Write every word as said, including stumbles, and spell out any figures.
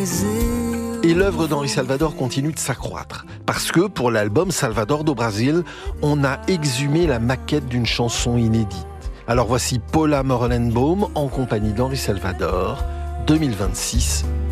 Et l'œuvre d'Henri Salvador continue de s'accroître. Parce que pour l'album Salvador do Brasil, on a exhumé la maquette d'une chanson inédite. Alors voici Paula Morellenbaum en compagnie d'Henri Salvador, deux mille vingt-six,